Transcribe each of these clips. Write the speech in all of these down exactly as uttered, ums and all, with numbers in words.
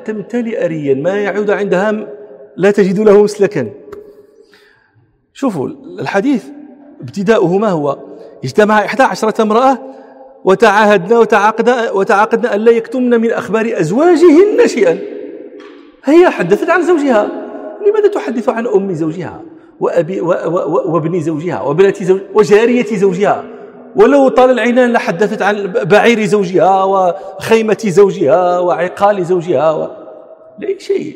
أن تمتلئ ريا ما يعود عندها لا تجد له مسلكا. شوفوا الحديث ابتداؤه ما هو؟ اجتمع إحدى عشرة امرأة وتعاهدنا وتعاقدنا وتعاقدنا أن لا يكتمن من أخبار أزواجهن شيئا. هي حدثت عن زوجها، لماذا تحدث عن أم زوجها وأبي وابن زوجها وبنت زوج وجارية زوجها؟ ولو طال العنان لحدثت عن بعير زوجها وخيمة زوجها وعقال زوجها و... لا شيء.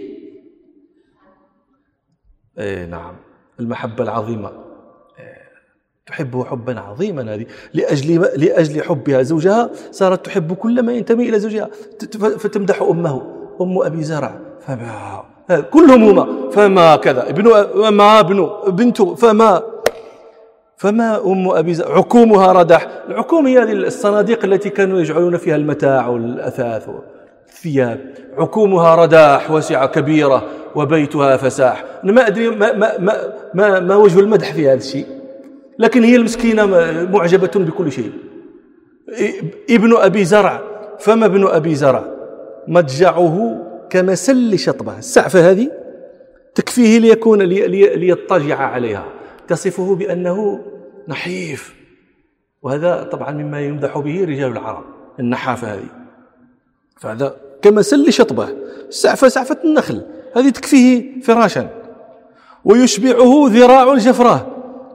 اي نعم، المحبة العظيمة تحبه حبا عظيما، هذه لأجل لأجل حبها زوجها صارت تحب كل ما ينتمي إلى زوجها، فتمدح أمه، أم أبي زرع فما كلهم هما فما كذا ابن ما ابن بنته فما فما أم أبي زرع عكومها ردح. العكوم هي هذه الصناديق التي كانوا يجعلون فيها المتاع والأثاث والثياب. عكومها رداح واسعة كبيرة وبيتها فساح. أنا ما أدري ما, ما, ما, ما, ما وجه المدح في هذا الشيء، لكن هي المسكينة معجبة بكل شيء. ابن أبي زرع فما ابن أبي زرع مضجعه كمسل شطبة. السعفة هذه تكفيه ليكون لي ليضطجع عليها، تصفه بأنه نحيف، وهذا طبعا مما يمدح به رجال العرب النحافة هذه. فهذا كمسل شطبة، السعفة سعفة النخل هذه تكفيه فراشا. ويشبعه ذراع الجفرة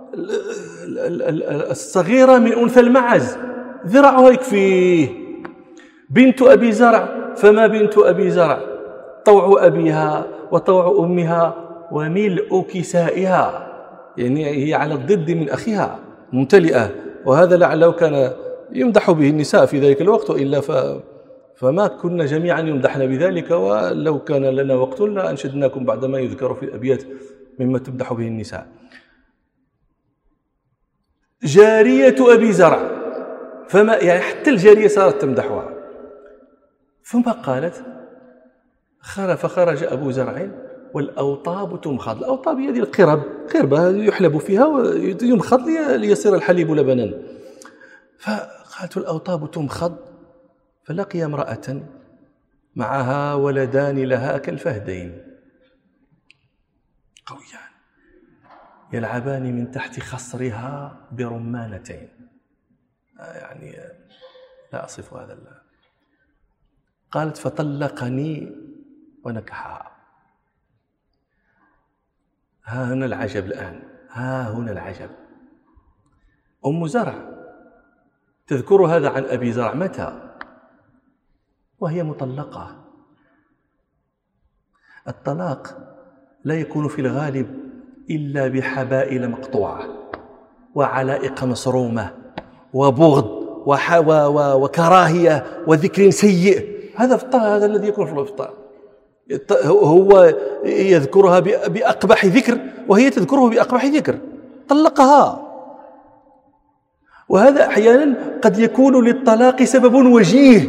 الصغيرة من أنثى المعز، ذراعها يكفيه. بنت أبي زرع فما بنت أبي زرع طوع أبيها وطوع أمها وملء كسائها، يعني هي على الضد من أخيها ممتلئة. وهذا لعله كان يمدح به النساء في ذلك الوقت، وإلا ف... فما كنا جميعا يمدحنا بذلك. ولو كان لنا وقت لأنشدناكم بعد ما يذكر في الأبيات مما تمدح به النساء. جارية أبي زرع فما يعني حتى الجارية صارت تمدحها. ثم قالت فخرج أبو زرع والأوطاب تمخض. الأوطاب هذه القرب، قربة يحلب فيها ويمخض ليصير الحليب لبنا. فقالت الأوطاب تمخض، فلقي امرأة معها ولدان لها كالفهدين قويان يلعبان من تحت خصرها برمانتين. يعني لا أصف هذا الله. قالت فطلقني ونكحها. ها هنا العجب الآن، ها هنا العجب. أم زرع تذكر هذا عن أبي زرع متى؟ وهي مطلقة. الطلاق لا يكون في الغالب إلا بحبائل مقطوعة وعلائق مصرومة وبغض وح... و... و... وكراهية وذكر سيء. هذا في الطلاق، هذا الذي يكون في الطلاق. هو يذكرها بأقبح ذكر وهي تذكره بأقبح ذكر، طلقها. وهذا أحيانا قد يكون للطلاق سبب وجيه،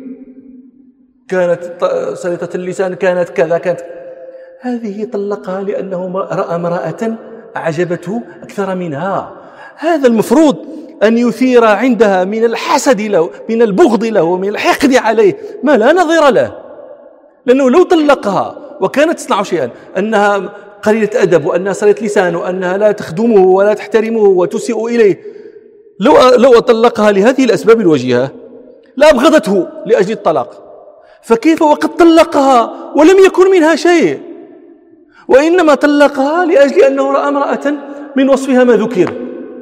كانت سلطة اللسان، كانت كذا، كانت هذه طلقها لأنه رأى امرأة أعجبته أكثر منها. هذا المفروض أن يثير عندها من الحسد له، من البغض له، ومن الحقد عليه ما لا نظير له. لأنه لو طلقها وكانت تصنع شيئا، أنها قليلة أدب وأنها صلت لسان وأنها لا تخدمه ولا تحترمه وتسيء إليه، لو لو طلقها لهذه الأسباب الوجيهة لأبغضته لأجل الطلاق. فكيف وقد طلقها ولم يكن منها شيء، وإنما طلقها لأجل أنه رأى امرأة من وصفها ما ذكر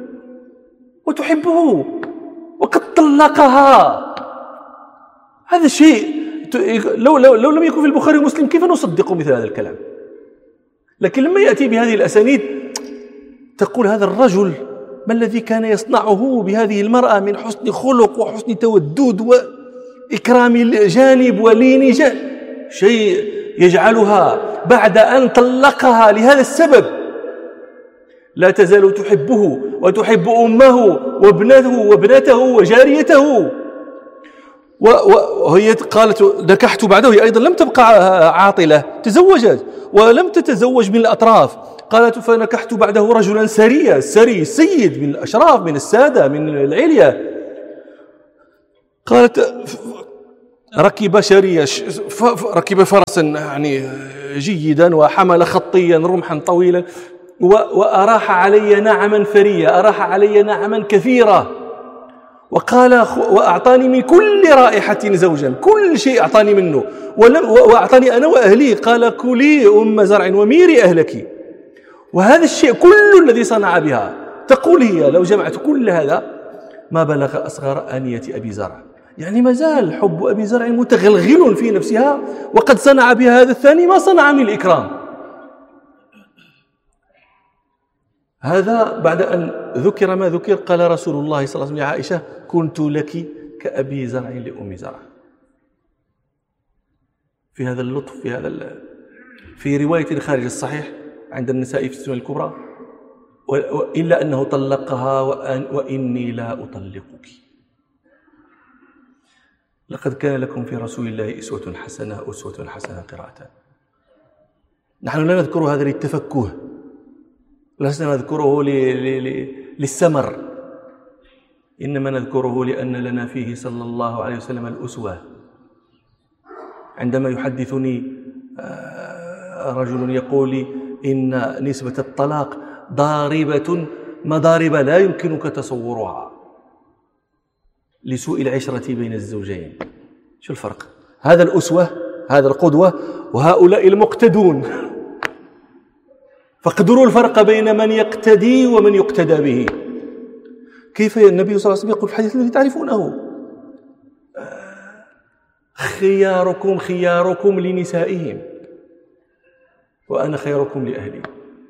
وتحبه وقد طلقها. هذا الشيء لو, لو, لو لم يكن في البخاري ومسلم كيف نصدق مثل هذا الكلام؟ لكن لما يأتي بهذه الأسانيد تقول هذا الرجل ما الذي كان يصنعه بهذه المرأة من حسن خلق وحسن تودد وإكرام جانب ولين جانب، شيء يجعلها بعد أن طلقها لهذا السبب لا تزال تحبه وتحب أمه وابنته وابنته وجاريته. وهي قالت نكحت بعده، هي أيضا لم تبقى عاطلة، تزوجت ولم تتزوج من الأطراف. قالت فنكحت بعده رجلا سريا، سري سيد من الأشراف من السادة من العليا. قالت ركب شرية، ركب فرسا يعني جيدا، وحمل خطيا رمحا طويلا، وأراح علي نعما فرية، أراح علي نعما كثيرة، وقال وأعطاني من كل رائحة زوجا، كل شيء أعطاني منه، وأعطاني أنا وأهلي، قال كلي أم زرع وميري أهلك. وهذا الشيء كل الذي صنع بها، تقول هي لو جمعت كل هذا ما بلغ أصغر آنية أبي زرع. يعني ما زال حب أبي زرع متغلغل في نفسها، وقد صنع بها هذا الثاني ما صنع من الإكرام. هذا بعد أن ذكر ما ذكر قال رسول الله صلى الله عليه وسلم لعائشة: كنت لك كأبي زرع لأم زرع. في هذا اللطف، في هذا في رواية خارج الصحيح عند النسائي في السنن الكبرى: إلا أنه طلقها وإني لا أطلقك. لقد كان لكم في رسول الله أسوة حسنة، أسوة حسنة قراءة. نحن لا نذكر هذا للتفكه، لسنا نذكره للسمر، إنما نذكره لأن لنا فيه صلى الله عليه وسلم الأسوة. عندما يحدثني رجل يقول لي إن نسبة الطلاق ضاربة مضارب لا يمكنك تصورها لسوء العشرة بين الزوجين. شو الفرق؟ هذا الأسوة، هذا القدوة، وهؤلاء المقتدون. فاقدروا الفرق بين من يقتدي ومن يقتدى به. كيف النبي صلى الله عليه وسلم يقول في الحديث الذي تعرفونه: خياركم خياركم لنسائهم وأنا خيركم لأهلي.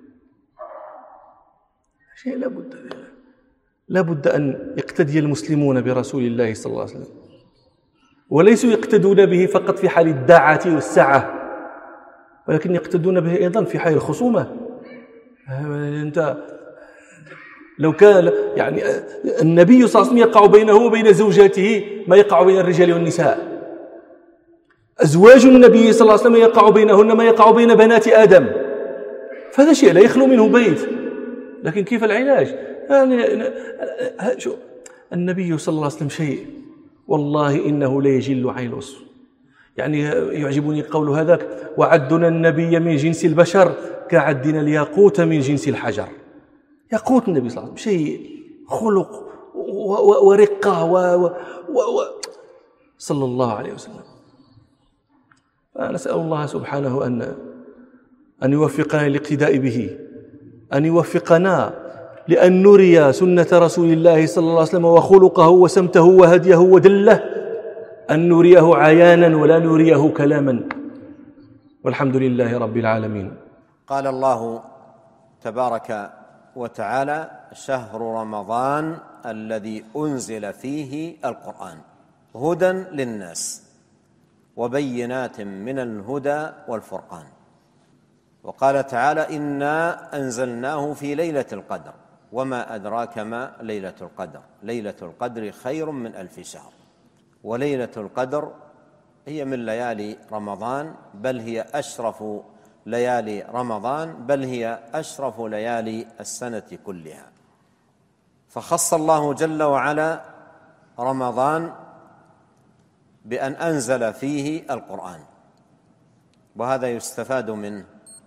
شيء لا بد لا بد أن يقتدي المسلمون برسول الله صلى الله عليه وسلم، وليسوا يقتدون به فقط في حال الدعة والسعة، ولكن يقتدون به أيضا في حال الخصومة. أنت لو كان يعني النبي صلى الله عليه وسلم يقع بينه وبين زوجاته ما يقع بين الرجال والنساء، أزواج النبي صلى الله عليه وسلم يقع بينهن ما يقع بين بنات آدم، فهذا شيء لا يخلو منه بيت. لكن كيف العلاج؟ يعني شو النبي صلى الله عليه وسلم شيء والله إنه لا يجل عين الوصف. يعني يعجبني قول هذاك: وعدنا النبي من جنس البشر كعدنا الياقوت من جنس الحجر. ياقوت النبي صلى الله عليه وسلم شيء خلق ورقة و و و صلى الله عليه وسلم. فنسأل الله سبحانه أن أن يوفقنا للاقتداء به، أن يوفقنا لأن نري سنة رسول الله صلى الله عليه وسلم وخلقه وسمته وهديه ودله، أن نريه عيانا ولا نريه كلاما، والحمد لله رب العالمين. قال الله تبارك وتعالى: شهر رمضان الذي أنزل فيه القرآن هدى للناس وبينات من الهدى والفرقان. وقال تعالى: إنا أنزلناه في ليلة القدر وما أدراك ما ليلة القدر ليلة القدر خير من ألف شهر. وليلة القدر هي من ليالي رمضان، بل هي أشرف ليالي رمضان، بل هي أشرف ليالي السنة كلها. فخص الله جل وعلا رمضان بأن أنزل فيه القرآن، وهذا يستفاد منه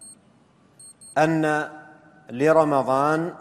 أن لرمضان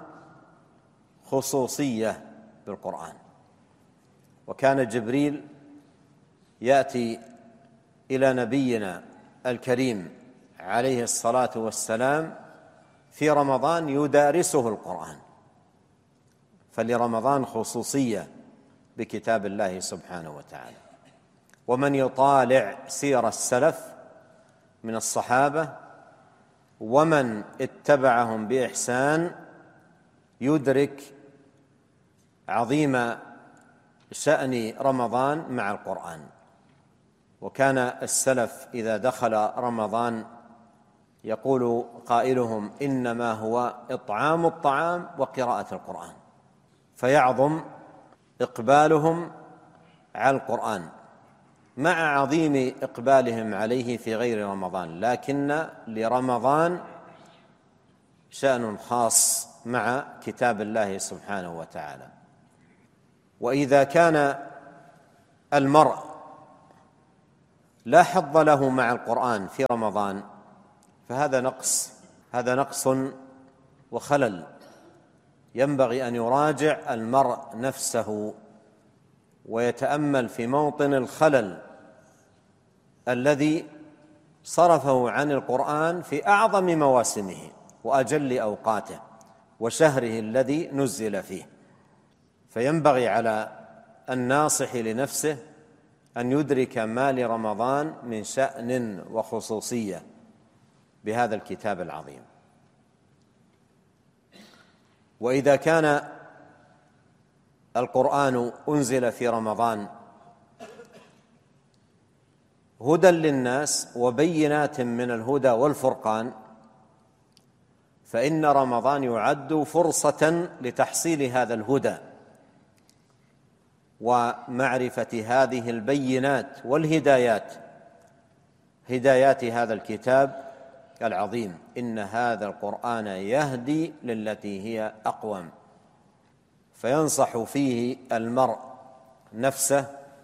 خصوصية بالقرآن. وكان جبريل يأتي إلى نبينا الكريم عليه الصلاة والسلام في رمضان يدارسه القرآن، فلرمضان خصوصية بكتاب الله سبحانه وتعالى. ومن يطالع سير السلف من الصحابة ومن اتبعهم بإحسان يدرك عظيم شأن رمضان مع القرآن. وكان السلف إذا دخل رمضان يقول قائلهم: إنما هو إطعام الطعام وقراءة القرآن، فيعظم إقبالهم على القرآن مع عظيم إقبالهم عليه في غير رمضان، لكن لرمضان شأن خاص مع كتاب الله سبحانه وتعالى. وإذا كان المرء لا حظ له مع القرآن في رمضان فهذا نقص، هذا نقص وخلل. ينبغي أن يراجع المرء نفسه ويتأمل في موطن الخلل الذي صرفه عن القرآن في أعظم مواسمه وأجل أوقاته وشهره الذي نزل فيه. فينبغي على الناصح لنفسه أن يدرك ما لرمضان من شأن وخصوصية بهذا الكتاب العظيم. وإذا كان القرآن أنزل في رمضان هدى للناس وبينات من الهدى والفرقان، فإن رمضان يعد فرصة لتحصيل هذا الهدى ومعرفة هذه البينات والهدايات، هدايات هذا الكتاب العظيم. إن هذا القرآن يهدي للتي هي أقوم، فينصح فيه المرء نفسه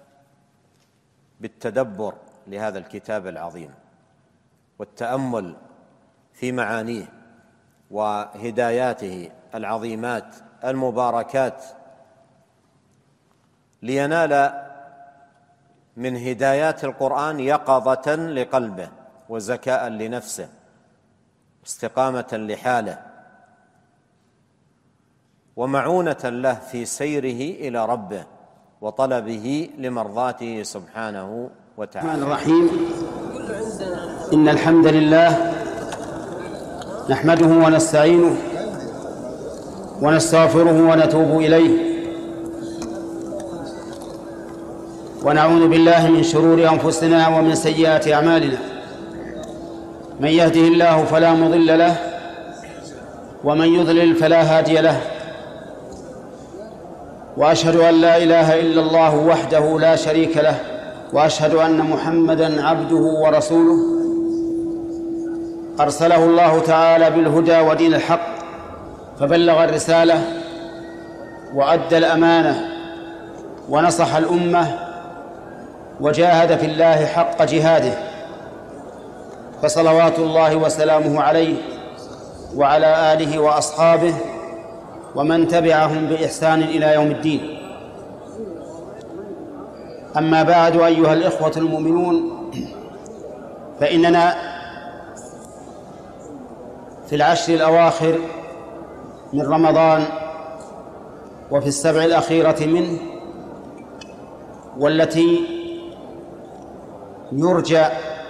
بالتدبر لهذا الكتاب العظيم والتأمل في معانيه وهداياته العظيمات المباركات، لينال من هدايات القرآن يقظة لقلبه وزكاء لنفسه استقامة لحاله ومعونة له في سيره إلى ربه وطلبه لمرضاته سبحانه وتعالى. الرحمن الرحيم. إن الحمد لله نحمده ونستعينه ونستغفره ونتوب إليه، ونعوذ بالله من شرور أنفسنا ومن سيئات أعمالنا. من يهده الله فلا مضل له ومن يضلل فلا هادي له، وأشهد أن لا إله إلا الله وحده لا شريك له، وأشهد أن محمدًا عبده ورسوله أرسله الله تعالى بالهدى ودين الحق فبلغ الرسالة وأدى الأمانة ونصح الأمة وجاهد في الله حق جهاده، فصلوات الله وسلامه عليه وعلى آله وأصحابه ومن تبعهم بإحسان إلى يوم الدين. أما بعد، أيها الإخوة المؤمنون، فإننا في العشر الأواخر من رمضان وفي السبع الأخيرة منه، والتي يرجى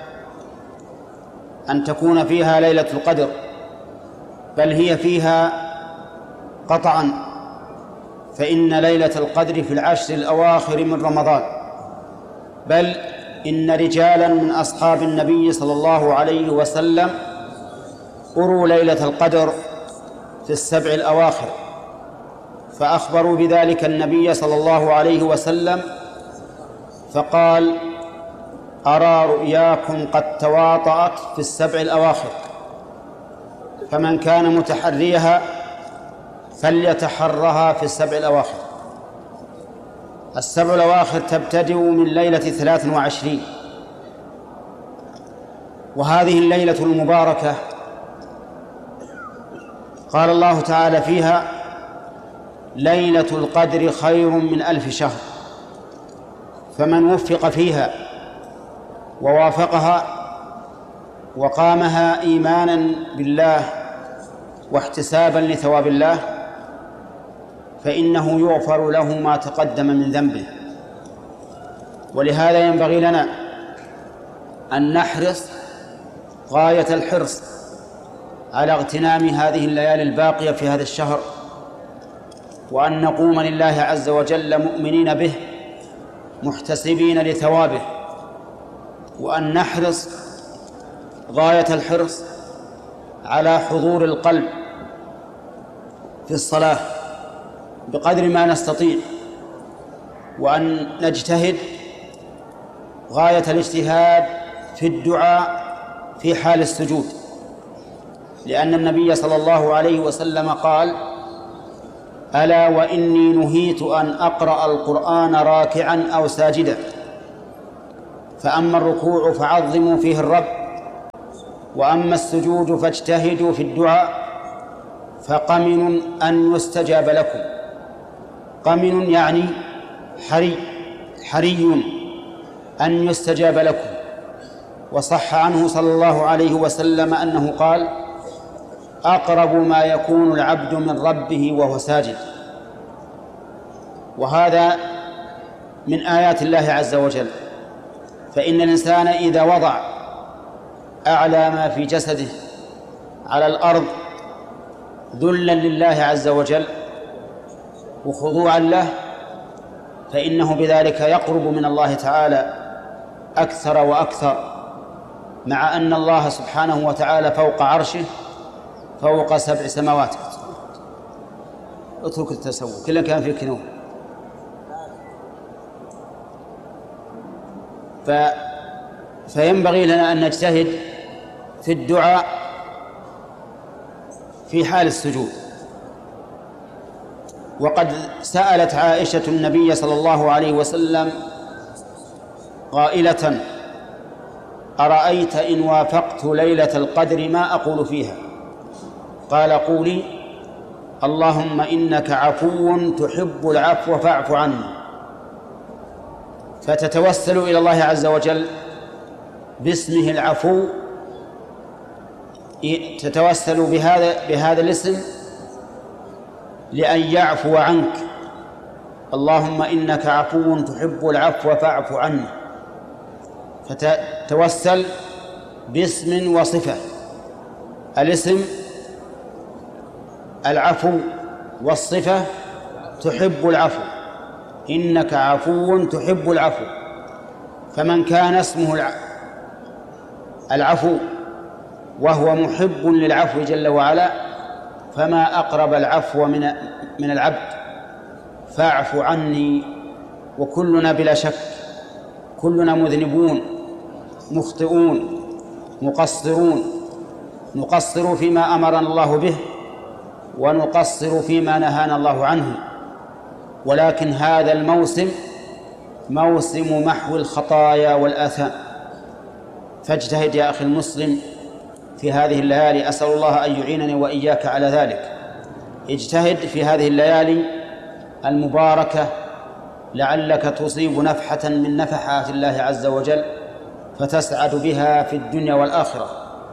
أن تكون فيها ليلة القدر، بل هي فيها قطعا، فإن ليلة القدر في العشر الأواخر من رمضان، بل إن رجالا من أصحاب النبي صلى الله عليه وسلم أروا ليلة القدر في السبع الأواخر، فأخبروا بذلك النبي صلى الله عليه وسلم فقال: أرى رؤياكم قد تواطأت في السبع الأواخر، فمن كان متحريها فليتحرها في السبع الأواخر. السبع الأواخر تبتدئ من ليلة ثلاث وعشرين، وهذه الليلة المباركة قال الله تعالى فيها: ليلة القدر خير من ألف شهر. فمن وفق فيها ووافقها وقامها إيمانا بالله واحتسابا لثواب الله فإنه يغفر له ما تقدم من ذنبه. ولهذا ينبغي لنا أن نحرص غاية الحرص على اغتنام هذه الليالي الباقية في هذا الشهر، وأن نقوم لله عز وجل مؤمنين به محتسبين لثوابه، وأن نحرص غاية الحرص على حضور القلب في الصلاة بقدر ما نستطيع، وأن نجتهد غاية الاجتهاد في الدعاء في حال السجود، لأن النبي صلى الله عليه وسلم قال: ألا وإني نهيت أن أقرأ القرآن راكعا أو ساجدا. فأما الركوع فعظموا فيه الرب، وأما السجود فاجتهدوا في الدعاء، فقمن أن يستجاب لكم. قمن يعني حري حري أن يستجاب لكم. وصح عنه صلى الله عليه وسلم أنه قال: أقرب ما يكون العبد من ربه وهو ساجد. وهذا من آيات الله عز وجل. فإن الإنسان إذا وضع أعلى ما في جسده على الأرض ذلا لله عز وجل وخضوعا له، فإنه بذلك يقرب من الله تعالى أكثر وأكثر، مع أن الله سبحانه وتعالى فوق عرشه فوق سبع سماوات. اترك التسوق، كلا كان في كنوم. ف... فينبغي لنا أن نجتهد في الدعاء في حال السجود. وقد سألت عائشة النبي صلى الله عليه وسلم قائلة: أرأيت إن وافقت ليلة القدر ما أقول فيها؟ قال: قولي: اللهم إنك عفو تحب العفو فاعف عني. فتتوسل إلى الله عز وجل باسمه العفو، تتوسل بهذا بهذا الاسم لأن يعفو عنك. اللهم إنك عفو تحب العفو فاعف عني. فتتوسل باسم وصفة. الاسم العفو، والصفة تحب العفو، إنك عفو تحب العفو. فمن كان اسمه العفو وهو محب للعفو جل وعلا، فما أقرب العفو من من العبد. فاعف عني. وكلنا بلا شك كلنا مذنبون مخطئون مقصرون، نقصر فيما أمرنا الله به ونقصر فيما نهانا الله عنه. ولكن هذا الموسم موسم محو الخطايا والآثام، فاجتهد يا أخي المسلم في هذه الليالي. أسأل الله أن يعينني وإياك على ذلك. اجتهد في هذه الليالي المباركة لعلك تصيب نفحة من نفحات الله عز وجل فتسعد بها في الدنيا والآخرة.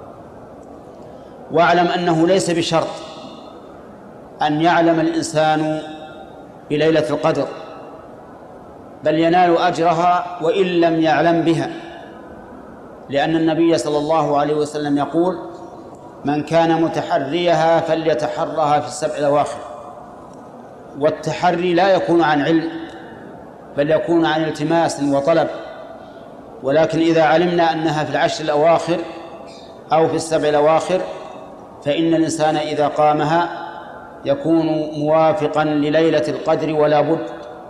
واعلم أنه ليس بشرط أن يعلم الإنسان بليلة القدر، بل ينال أجرها وإن لم يعلم بها، لأن النبي صلى الله عليه وسلم يقول: من كان متحريها فليتحرها في السبع الأواخر. والتحري لا يكون عن علم، بل يكون عن التماس وطلب. ولكن إذا علمنا أنها في العشر الأواخر أو في السبع الأواخر، فإن الإنسان إذا قامها يكون موافقا لليلة القدر ولا بد.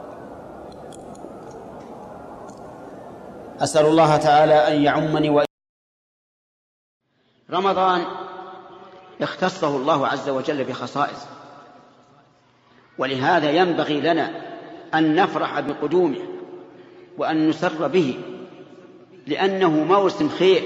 أسأل الله تعالى أن يعمني و... رمضان اختصه الله عز وجل بخصائص، ولهذا ينبغي لنا أن نفرح بقدومه وأن نسر به، لأنه موسم خير.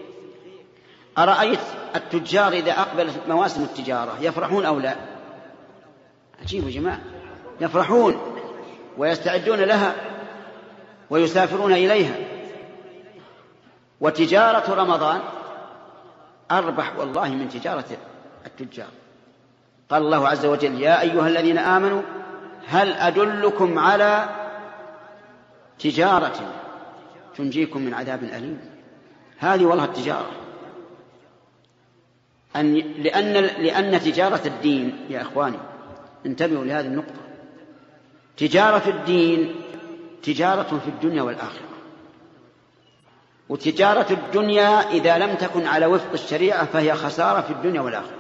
أرأيت التجار إذا أقبلت مواسم التجارة يفرحون أو لا؟ عجيب يا جماعة، يفرحون ويستعدون لها ويسافرون إليها. وتجارة رمضان أربح والله من تجارة التجار. قال الله عز وجل: يا أيها الذين آمنوا هل أدلكم على تجارة تنجيكم من عذاب أليم؟ هذه والله التجارة. أن لأن لأن تجارة الدين يا إخواني، انتبهوا لهذه النقطة، تجارة الدين تجارة في الدنيا والآخرة. وتجارة الدنيا إذا لم تكن على وفق الشريعة فهي خسارة في الدنيا والآخرة.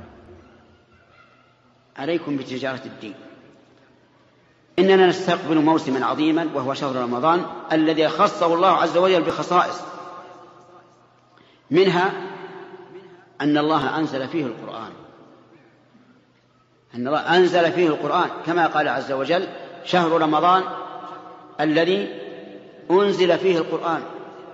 عليكم بتجارة الدين. إننا نستقبل موسما عظيما وهو شهر رمضان الذي خصه الله عز وجل بخصائص، منها أن الله أنزل فيه القرآن. أن الله أنزل فيه القرآن كما قال عز وجل: شهر رمضان الذي أنزل فيه القرآن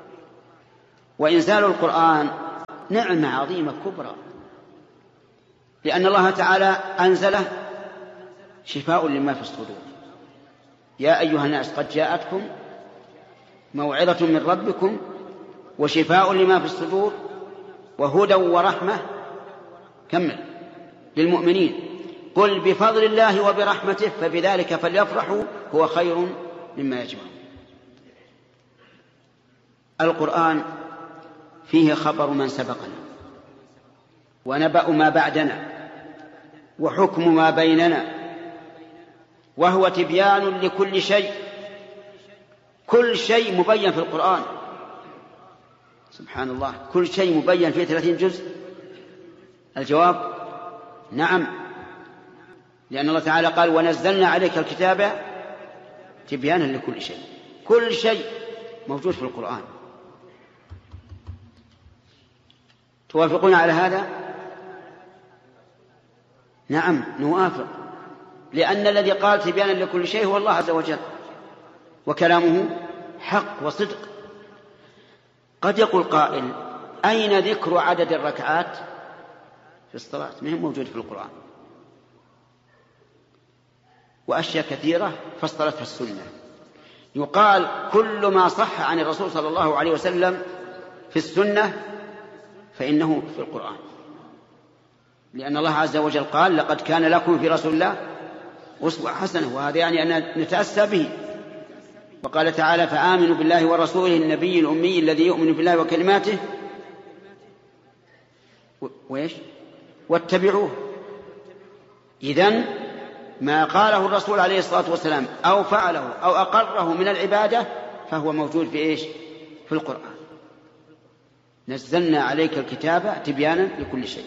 وإنزال القرآن نعمة عظيمة كبرى، لأن الله تعالى أنزله شفاء لما في الصدور. يا أيها الناس قد جاءتكم موعظة من ربكم وشفاء لما في الصدور وهدى ورحمة كمل للمؤمنين. قل بفضل الله وبرحمته فبذلك فليفرحوا هو خير مما يجمعون. القرآن فيه خبر من سبقنا ونبأ ما بعدنا وحكم ما بيننا، وهو تبيان لكل شيء. كل شيء مبين في القرآن، سبحان الله، كل شيء مبين في ثلاثين جزء. الجواب نعم، لأن الله تعالى قال ونزلنا عليك الكتاب تبيانا لكل شيء. كل شيء موجود في القرآن. توافقون على هذا؟ نعم نوافق، لأن الذي قال تبيانا لكل شيء هو الله عز وجل، وكلامه حق وصدق. قد يقول قائل أين ذكر عدد الركعات في الصلاة؟ ما هي موجود في القرآن. وأشياء كثيرة فصلتها السنة. يقال كل ما صح عن الرسول صلى الله عليه وسلم في السنة فإنه في القرآن، لأن الله عز وجل قال لقد كان لكم في رسول الله أسوة حسنة، وهذا يعني أن نتأسى به. وقال تعالى فآمنوا بالله ورسوله النبي الأمي الذي يؤمن بالله وكلماته وإيش واتبعوه. إذن ما قاله الرسول عليه الصلاة والسلام أو فعله أو أقره من العبادة فهو موجود في إيش في القرآن. نزلنا عليك الكتاب تبيانا لكل شيء.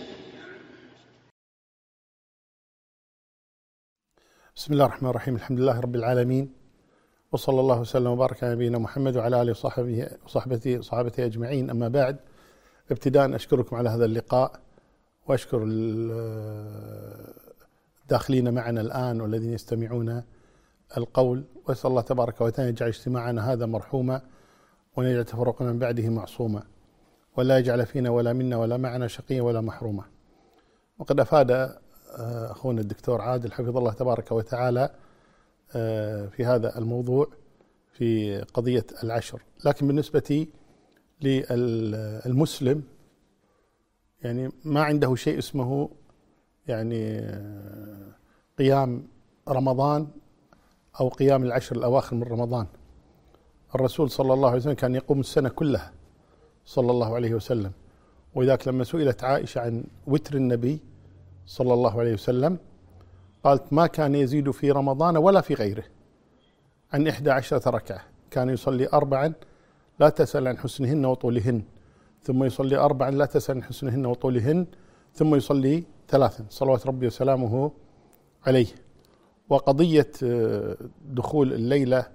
بسم الله الرحمن الرحيم. الحمد لله رب العالمين، وصلى الله وسلم وبارك على نبينا محمد وعلى آله وصحبه وصحبه صحابته أجمعين. أما بعد، ابتداء أشكركم على هذا اللقاء، وأشكر الداخلين معنا الآن والذين يستمعون القول، وأسأل الله تبارك وتعالى يجعل اجتماعنا هذا مرحوما، وأن يجعل تفرقنا من بعده معصوما، ولا يجعل فينا ولا منا ولا معنا شقيا ولا محروما. وقد أفاد أخونا الدكتور عادل حفظه الله تبارك وتعالى في هذا الموضوع في قضية العشر. لكن بالنسبة للمسلم يعني ما عنده شيء اسمه يعني قيام رمضان أو قيام العشر الأواخر من رمضان. الرسول صلى الله عليه وسلم كان يقوم السنة كلها صلى الله عليه وسلم. وذاك لما سئلت عائشة عن وتر النبي صلى الله عليه وسلم قالت ما كان يزيد في رمضان ولا في غيره عن إحدى عشرة ركعة، كان يصلي أربعا لا تسأل عن حسنهن وطولهن، ثم يصلي أربعا لا تسأل عن حسنهن وطولهن، ثم يصلي ثلاثا صلوات ربي وسلامه عليه. وقضية دخول الليلة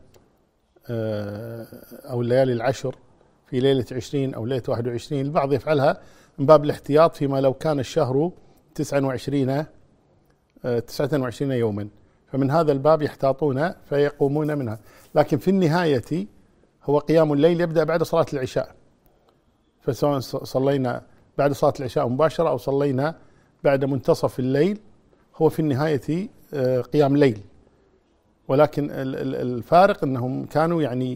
أو الليالي العشر في ليلة عشرين أو ليلة واحد وعشرين، البعض يفعلها من باب الاحتياط فيما لو كان الشهر تسعة وعشرين تسعة وعشرين يوما، فمن هذا الباب يحتاطون فيقومون منها. لكن في النهاية هو قيام الليل يبدأ بعد صلاة العشاء، فسواء صلينا بعد صلاة العشاء مباشرة أو صلينا بعد منتصف الليل هو في النهاية قيام ليل. ولكن الفارق أنهم كانوا يعني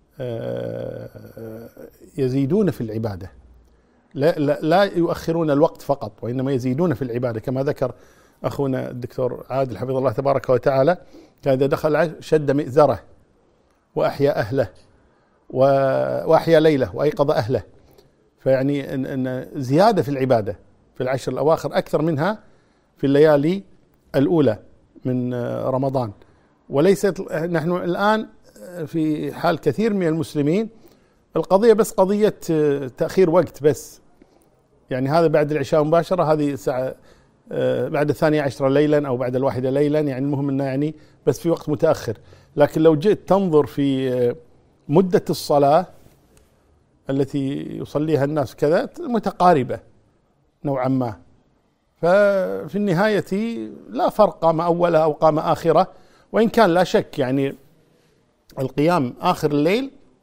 يزيدون في العبادة، لا, لا, لا يؤخرون الوقت فقط، وإنما يزيدون في العبادة كما ذكر أخونا الدكتور عادل حفظه الله تبارك وتعالى. كان إذا دخل شد مئزره وأحيا أهله وأحيا ليله وأيقظ أهله. فيعني إن, إن زيادة في العبادة في العشر الأواخر أكثر منها في الليالي الأولى من رمضان. وليست نحن الآن في حال كثير من المسلمين القضية بس قضية تأخير وقت بس، يعني هذا بعد العشاء مباشرة، هذه ساعة بعد الثانية عشرة ليلا أو بعد الواحدة ليلا، يعني المهم أنه يعني بس في وقت متأخر. لكن لو جئت تنظر في مدة الصلاة التي يصليها الناس كذا متقاربة نوعا ما، ففي النهاية لا فرق قام أولها أو قام آخرة. وإن كان لا شك يعني القيام آخر الليل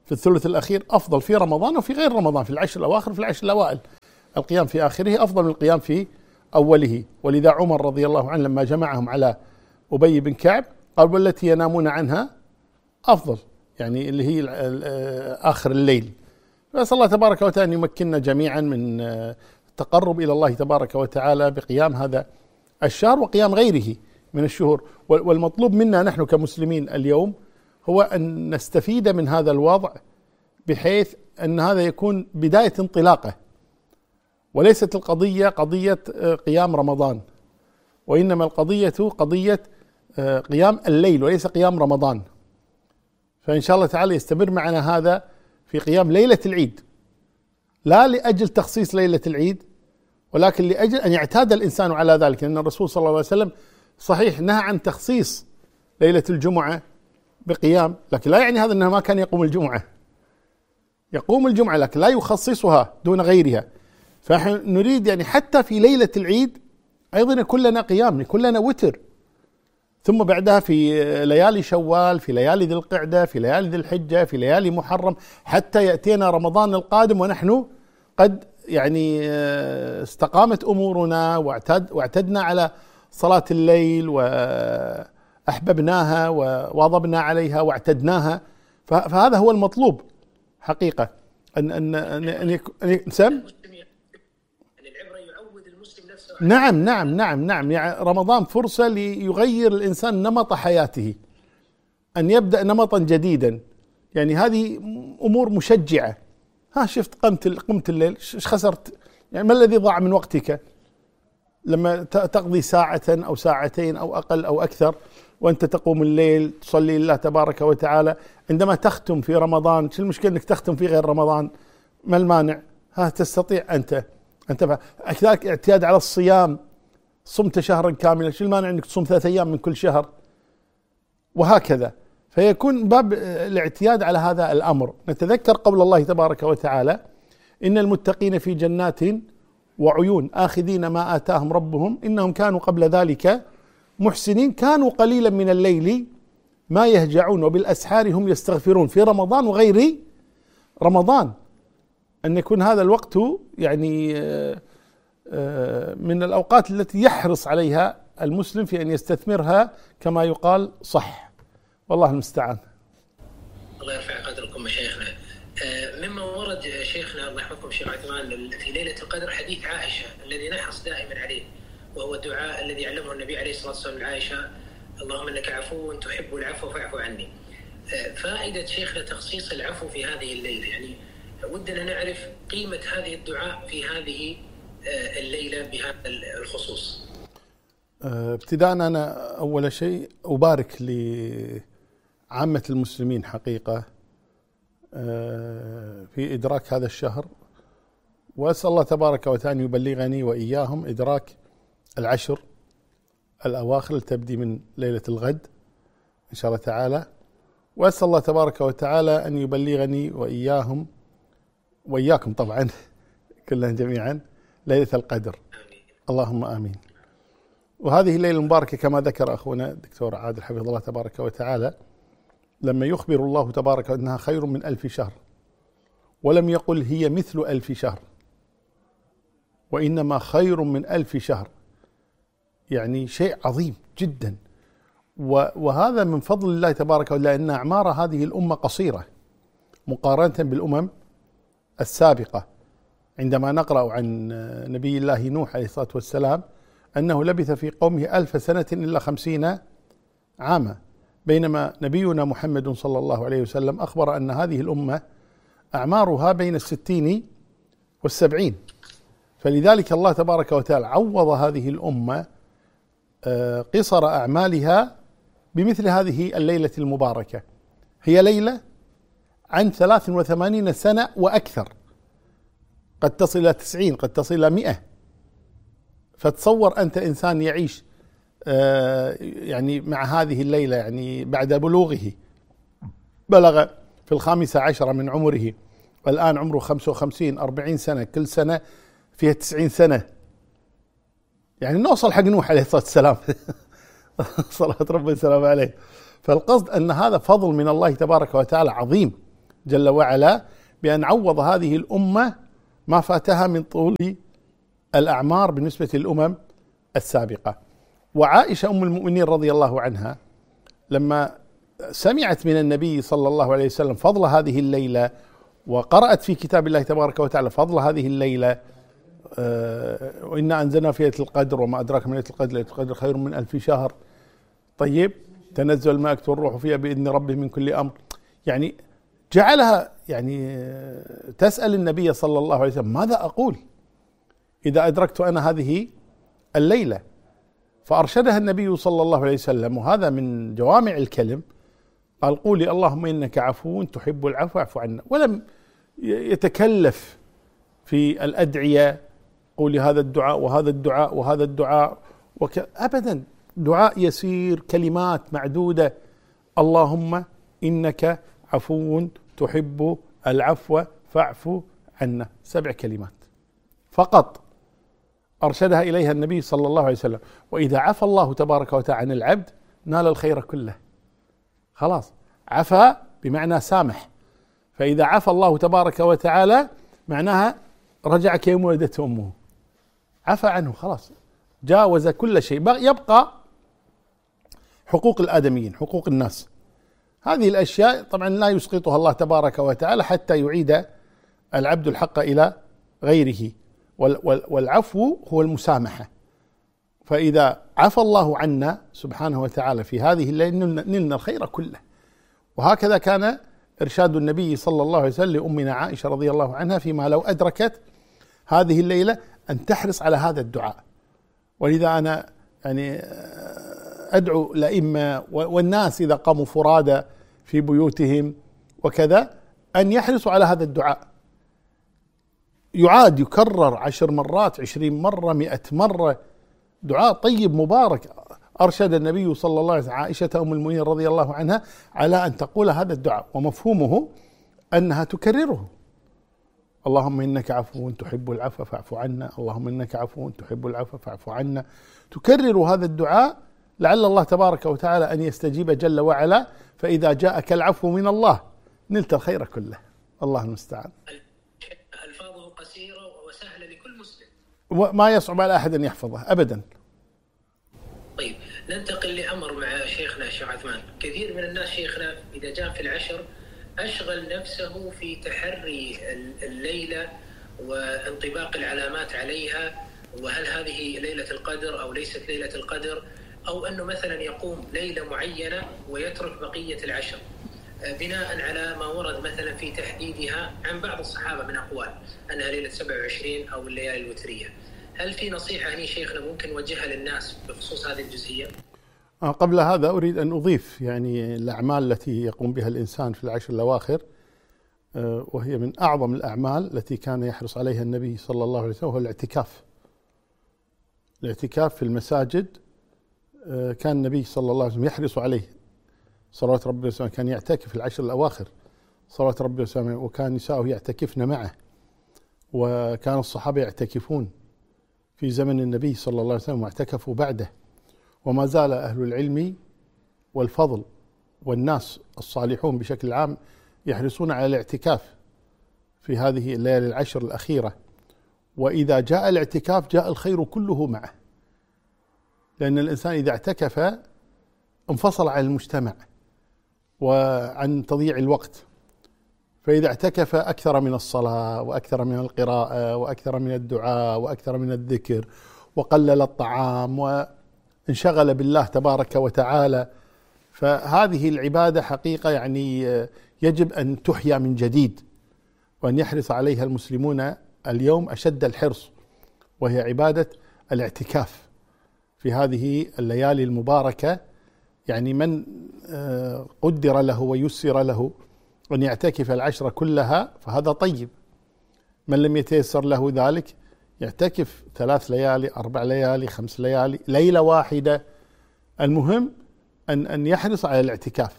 في الثلث الأخير أفضل في رمضان وفي غير رمضان، في العشر الأواخر وفي العشر الأوائل. القيام في آخره أفضل من القيام في أوله. ولذا عمر رضي الله عنه لما جمعهم على أبي بن كعب قال والتي ينامون عنها أفضل، يعني اللي هي آخر الليل. فأسأل الله تبارك وتعالى أن يمكننا جميعا من التقرب إلى الله تبارك وتعالى بقيام هذا الشهر وقيام غيره من الشهور. والمطلوب منا نحن كمسلمين اليوم هو أن نستفيد من هذا الوضع بحيث أن هذا يكون بداية انطلاقه، وليست القضية قضية قيام رمضان، وإنما القضية قضية قيام الليل وليس قيام رمضان. فإن شاء الله تعالى يستمر معنا هذا في قيام ليلة العيد، لا لأجل تخصيص ليلة العيد ولكن لأجل أن يعتاد الإنسان على ذلك، لأن الرسول صلى الله عليه وسلم صحيح نهى عن تخصيص ليلة الجمعة بقيام، لكن لا يعني هذا أنه ما كان يقوم الجمعة، يقوم الجمعة لكن لا يخصصها دون غيرها. فنحن نريد يعني حتى في ليلة العيد أيضا يكون لنا قيام، يكون لنا وتر، ثم بعدها في ليالي شوال، في ليالي ذي القعدة، في ليالي ذي الحجة، في ليالي محرم، حتى يأتينا رمضان القادم ونحن قد يعني استقامت أمورنا واعتد واعتدنا على صلاة الليل وأحببناها وواظبنا عليها واعتدناها. فهذا هو المطلوب حقيقة، أن أن أن, أن, أن نسم نعم نعم نعم نعم يعني رمضان فرصة ليغير الإنسان نمط حياته، أن يبدأ نمطا جديدا. يعني هذه أمور مشجعة. ها شفت قمت قمت الليل، ايش خسرت؟ يعني ما الذي ضاع من وقتك لما تقضي ساعة أو ساعتين أو أقل أو أكثر وأنت تقوم الليل تصلي لله تبارك وتعالى؟ عندما تختم في رمضان، شو المشكلة أنك تختم في غير رمضان؟ ما المانع؟ ها تستطيع أنت أنت كذلك اعتياد على الصيام، صمت شهرا كاملا، شو المانع أنك تصوم ثلاثة أيام من كل شهر؟ وهكذا. فيكون باب الاعتياد على هذا الأمر. نتذكر قول الله تبارك وتعالى: إن المتقين في جنات وعيون آخذين ما آتاهم ربهم إنهم كانوا قبل ذلك محسنين كانوا قليلا من الليل ما يهجعون وبالأسحار هم يستغفرون. في رمضان وغير رمضان أن يكون هذا الوقت يعني من الأوقات التي يحرص عليها المسلم في أن يستثمرها كما يقال صح. والله المستعان. الله يرفع قدركم مشايخنا. مما ورد شيخنا الله يحفظكم شيخ عثمان في ليلة القدر حديث عائشة الذي نحرص دائما عليه، وهو الدعاء الذي علمه النبي عليه الصلاة والسلام لعائشة: اللهم إنك عفو تحب العفو فاعف عني. فائدة شيخنا تخصيص العفو في هذه الليلة، يعني ودنا نعرف قيمة هذه الدعاء في هذه الليلة بهذا الخصوص. ابتداء أنا أول شيء أبارك لعامة المسلمين حقيقة في إدراك هذا الشهر، وأسأل الله تبارك وتعالى يبلغني وإياهم إدراك العشر الأواخر تبدي من ليلة الغد إن شاء الله تعالى، وأسأل الله تبارك وتعالى أن يبلغني وإياهم وإياكم طبعا كلنا جميعا ليلة القدر، اللهم آمين. وهذه الليلة المباركة كما ذكر أخونا الدكتور عادل حفظه الله تبارك وتعالى، لما يخبر الله تبارك أنها خير من ألف شهر، ولم يقل هي مثل ألف شهر، وإنما خير من ألف شهر، يعني شيء عظيم جدا. وهذا من فضل الله تبارك وتعالى، لأن أعمار هذه الأمة قصيرة مقارنة بالأمم السابقة. عندما نقرأ عن نبي الله نوح عليه الصلاة والسلام أنه لبث في قومه ألف سنة إلا خمسين عاما، بينما نبينا محمد صلى الله عليه وسلم أخبر أن هذه الأمة أعمارها بين الستين والسبعين. فلذلك الله تبارك وتعالى عوض هذه الأمة قصر أعمالها بمثل هذه الليلة المباركة. هي ليلة عن ثلاث وثمانين سنة وأكثر، قد تصل إلى تسعين، قد تصل إلى مئة. فتصور أنت إنسان يعيش يعني مع هذه الليلة، يعني بعد بلوغه بلغ في الخامسة عشرة من عمره، والآن عمره خمسة وخمسين أربعين سنة، كل سنة فيها تسعين سنة، يعني نوصل حق نوح عليه الصلاة والسلام صلاة ربي وسلامه عليه. فالقصد أن هذا فضل من الله تبارك وتعالى عظيم، جل وعلا بأن عوض هذه الأمة ما فاتها من طول الأعمار بالنسبة للأمم السابقة. وعائشة أم المؤمنين رضي الله عنها لما سمعت من النبي صلى الله عليه وسلم فضل هذه الليلة، وقرأت في كتاب الله تبارك وتعالى فضل هذه الليلة، أه وإنا أنزلنا في ليلة القدر وما أدراك من ليلة القدر، ليلة القدر خير من ألف شهر. طيب، تنزل الملائكة والروح فيها بإذن ربهم من كل أمر. يعني جعلها يعني تسأل النبي صلى الله عليه وسلم ماذا أقول إذا أدركت أنا هذه الليلة؟ فأرشدها النبي صلى الله عليه وسلم، وهذا من جوامع الكلم، قال قولي اللهم إنك عفو تحب العفو فاعف عنا. ولم يتكلف في الأدعية، قولي هذا الدعاء وهذا الدعاء وهذا الدعاء وك... أبدا، دعاء يسير، كلمات معدودة، اللهم إنك عفو تحب العفو فاعف عنا، سبع كلمات فقط أرشدها إليها النبي صلى الله عليه وسلم. وإذا عفى الله تبارك وتعالى عن العبد نال الخير كله. خلاص، عفا بمعنى سامح، فإذا عفى الله تبارك وتعالى معناها رجع كيوم ولدته أمه، عفى عنه خلاص، جاوز كل شيء. يبقى حقوق الآدميين، حقوق الناس، هذه الأشياء طبعا لا يسقطها الله تبارك وتعالى حتى يعيد العبد الحق إلى غيره. والعفو هو المسامحة، فإذا عفى الله عنا سبحانه وتعالى في هذه الليلة نلنا الخير كله. وهكذا كان إرشاد النبي صلى الله عليه وسلم لأمنا عائشة رضي الله عنها فيما لو أدركت هذه الليلة أن تحرص على هذا الدعاء. ولذا أنا يعني أدعو الأئمة والناس إذا قاموا فرادى في بيوتهم وكذا أن يحرصوا على هذا الدعاء، يعاد يكرر عشر مرات، عشرين مرة، مئة مرة، دعاء طيب مبارك. أرشد النبي صلى الله عليه وسلم عائشة أم المؤمنين رضي الله عنها على أن تقول هذا الدعاء، ومفهومه أنها تكرره، اللهم إنك عفو تحب العفو فاعف عنا، اللهم إنك عفو تحب العفو فاعف عنا. تكرر هذا الدعاء لعل الله تبارك وتعالى أن يستجيب جل وعلا، فإذا جاءك العفو من الله نلت الخير كله. الله المستعان. ألفاظه قصيرة وسهلة لكل مسلم، وما يصعب على أحد أن يحفظه أبدا. طيب، ننتقل لأمر مع شيخنا الشيخ عثمان. كثير من الناس شيخنا إذا جاء في العشر أشغل نفسه في تحري الليلة وانطباق العلامات عليها، وهل هذه ليلة القدر أو ليست ليلة القدر، أو أنه مثلا يقوم ليلة معينة ويترك بقية العشر بناء على ما ورد مثلا في تحديدها عن بعض الصحابة من أقوال أنها ليلة سبعة وعشرين أو الليالي الوترية. هل في نصيحة هني شيخنا ممكن نوجهها للناس بخصوص هذه الجزئية؟ قبل هذا أريد أن أضيف يعني الأعمال التي يقوم بها الإنسان في العشر الأواخر، وهي من أعظم الأعمال التي كان يحرص عليها النبي صلى الله عليه وسلم، وهو الاعتكاف. الاعتكاف في المساجد كان النبي صلى الله عليه وسلم يحرص عليه صلوات ربي وسلامه، كان يعتكف في العشر الأواخر صلوات ربي وسلامه، وكان نساؤه يعتكفن معه، وكان الصحابة يعتكفون في زمن النبي صلى الله عليه وسلم واعتكفوا بعده. وما زال أهل العلم والفضل والناس الصالحون بشكل عام يحرصون على الاعتكاف في هذه الليالي العشر الأخيرة. وإذا جاء الاعتكاف جاء الخير كله معه، لأن الإنسان إذا اعتكف انفصل عن المجتمع وعن تضييع الوقت، فإذا اعتكف أكثر من الصلاة وأكثر من القراءة وأكثر من الدعاء وأكثر من الذكر، وقلل الطعام وانشغل بالله تبارك وتعالى. فهذه العبادة حقيقة يعني يجب أن تحيا من جديد، وأن يحرص عليها المسلمون اليوم أشد الحرص، وهي عبادة الاعتكاف في هذه الليالي المباركة. يعني من قدر له ويسر له أن يعتكف العشرة كلها فهذا طيب. من لم يتيسر له ذلك يعتكف ثلاث ليالي، أربع ليالي، خمس ليالي، ليلة واحدة. المهم أن أن يحرص على الاعتكاف،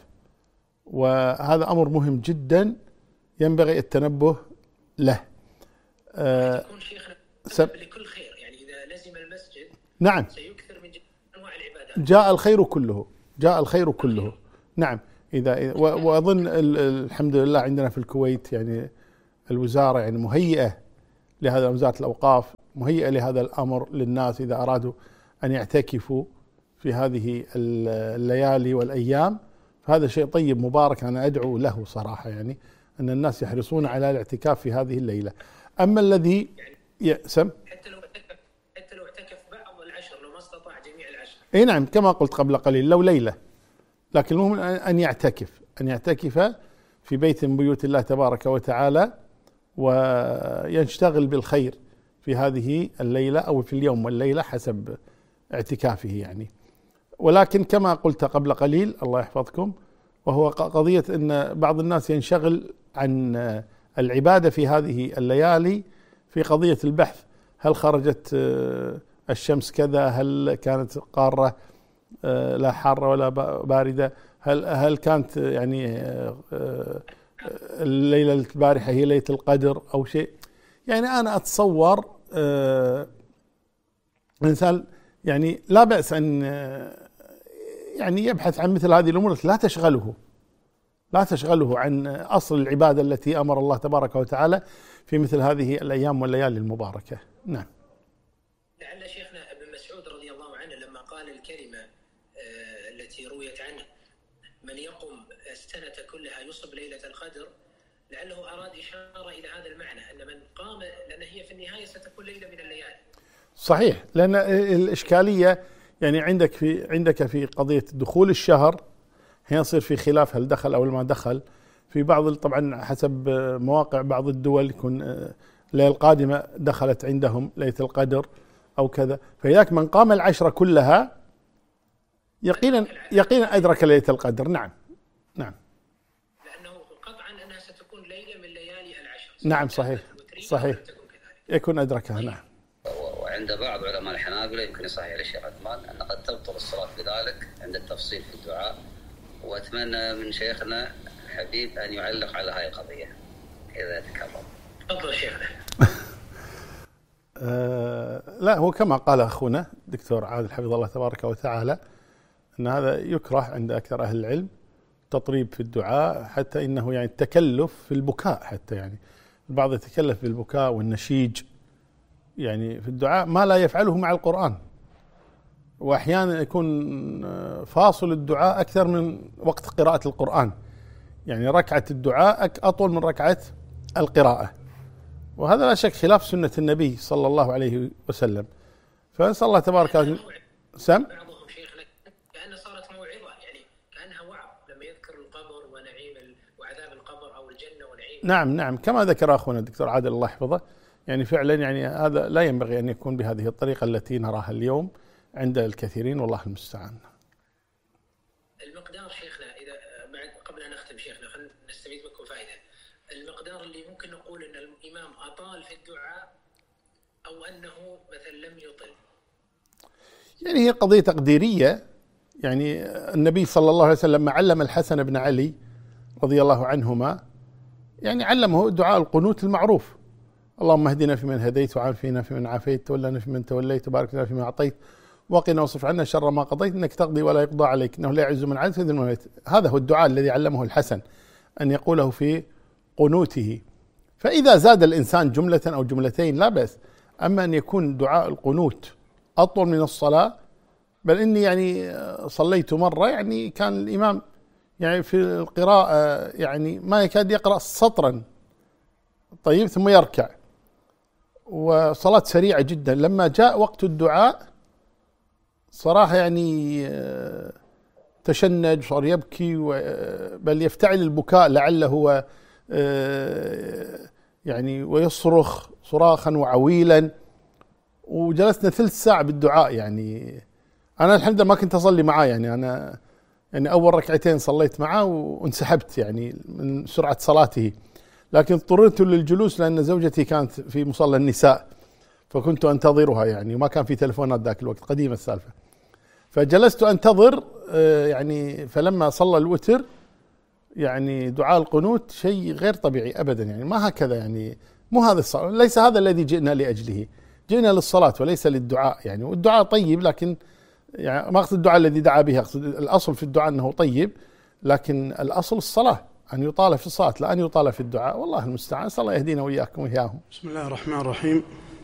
وهذا أمر مهم جدا ينبغي التنبه له. آه يكون شيخنا سب... لكل خير، يعني إذا لزم المسجد نعم سيكثر من أنواع العبادات. جاء الخير كله، جاء الخير كله. نعم، إذا وأظن الحمد لله عندنا في الكويت يعني الوزارة يعني مهيئة لهذا، وزارة الأوقاف مهيئة لهذا الأمر للناس إذا أرادوا أن يعتكفوا في هذه الليالي والأيام. هذا شيء طيب مبارك، أنا أدعو له صراحة، يعني أن الناس يحرصون على الاعتكاف في هذه الليلة. أما الذي يأسم حتى لو اعتكف حتى لو اعتكف بعض العشر، لو ما استطاع جميع العشر. اي نعم، كما قلت قبل قليل لو ليلة، لكن المهم أن يعتكف أن يعتكف في بيت من بيوت الله تبارك وتعالى، ويشتغل بالخير في هذه الليلة أو في اليوم والليلة حسب اعتكافه يعني. ولكن كما قلت قبل قليل الله يحفظكم، وهو قضية أن بعض الناس ينشغل عن العبادة في هذه الليالي في قضية البحث، هل خرجت الشمس كذا، هل كانت قارة لا حارة ولا باردة، هل هل كانت يعني الليلة البارحة هي ليلة القدر أو شيء. يعني أنا أتصور الإنسان يعني لا بأس أن يعني يبحث عن مثل هذه الأمور، لا تشغله لا تشغله عن أصل العبادة التي أمر الله تبارك وتعالى في مثل هذه الأيام والليالي المباركة. نعم. لعل شيخنا ابن مسعود رضي الله عنه لما قال الكلمة التي رويت عنه من يقم السنة كلها يصب ليلة القدر، لعله أراد إشارة إلى هذا المعنى أن من قام، لأن هي في النهاية ستكون ليلة من الليالي. صحيح، لأن الإشكالية يعني عندك في عندك في قضية دخول الشهر هنا يصير في خلاف هل دخل أو ما دخل. في بعض طبعا حسب مواقع بعض الدول يكون الليلة القادمة دخلت عندهم ليلة القدر أو كذا، فإذاك من قام العشرة كلها يقينا يقينا أدرك ليلة القدر. نعم نعم، لأنه قطعا أنها ستكون ليلة من ليالي العشر. نعم صحيح صحيح، يكون أدركها. نعم. وعند بعض علماء الحنابلة يمكن يصحح للشيخ عثمان أن قد تبطل الصلاة بذلك عند التفصيل في الدعاء، وأتمنى من شيخنا الحبيب أن يعلق على هذه القضية إذا تكرم. تفضل شيخنا. آه لا، هو كما قال أخونا دكتور عادل حفظه الله تبارك وتعالى أن هذا يكره عند أكثر أهل العلم، تطريب في الدعاء، حتى إنه يعني التكلف في البكاء، حتى يعني البعض يتكلف بالبكاء والنشيج يعني في الدعاء ما لا يفعله مع القرآن، وأحيانا يكون فاصل الدعاء أكثر من وقت قراءة القرآن، يعني ركعة الدعاء أطول من ركعة القراءة، وهذا لا شك خلاف سنة النبي صلى الله عليه وسلم. فنسأل الله تبارك وتعالى. سم بعضهم شيخنا كأنها صارت موعظة، يعني كأنها وعظ لما يذكر القبر ونعيم وعذاب القبر أو الجنة ونعيم. نعم نعم، كما ذكر أخونا الدكتور عادل الله يحفظه، يعني فعلا يعني هذا لا ينبغي أن يكون بهذه الطريقة التي نراها اليوم عند الكثيرين، والله المستعان. المقدار شيخنا إذا بعد قبل أن نختم شيخنا خلينا نستفيد منكم فائدة، المقدار اللي ممكن نقول أن الإمام أطال في الدعاء أو أنه مثلا لم يطل، يعني هي قضية تقديرية. يعني النبي صلى الله عليه وسلم لما علم الحسن بن علي رضي الله عنهما يعني علمه دعاء القنوت المعروف: اللهم اهدنا فيمن هديت وعافنا فيمن عافيت تولنا فيمن توليت وبارك لنا فيما أعطيت وقنا واصرف عنا شر ما قضيت إنك تقضي ولا يقضى عليك إنه لا يعز من عادت ذي المميت. هذا هو الدعاء الذي علمه الحسن أن يقوله في قنوته. فإذا زاد الإنسان جملة أو جملتين لا بأس، أما أن يكون دعاء القنوت أطول من الصلاة، بل إني يعني صليت مرة يعني كان الإمام يعني في القراءة يعني ما يكاد يقرأ سطرا، طيب ثم يركع، وصلاة سريعة جدا. لما جاء وقت الدعاء صراحة يعني تشنج، صار يبكي، بل يفتعل البكاء لعله هو يعني ويصرخ صراخا وعويلا، وجلسنا ثلث ساعة بالدعاء. يعني أنا الحمد لله ما كنت أصلي معاه، يعني أنا يعني أول ركعتين صليت معه وانسحبت يعني من سرعة صلاته، لكن اضطررت للجلوس لأن زوجتي كانت في مصلى النساء فكنت أنتظرها يعني، وما كان في تلفونات ذاك الوقت، قديمة السالفة، فجلست أنتظر يعني. فلما صلى الوتر يعني دعاء القنوت شيء غير طبيعي أبدا، يعني ما هكذا، يعني مو هذا الصلاة، ليس هذا الذي جئنا لأجله، جئنا للصلاة وليس للدعاء يعني. والدعاء طيب، لكن يعني ما أقصد الدعاء الذي دعا به، أقصد الأصل في الدعاء أنه طيب، لكن الأصل الصلاة، أن يطال في الصلاة لا أن يطال في الدعاء، والله المستعان. صلى الله يهدينا وإياكم وإياهم. بسم الله الرحمن الرحيم.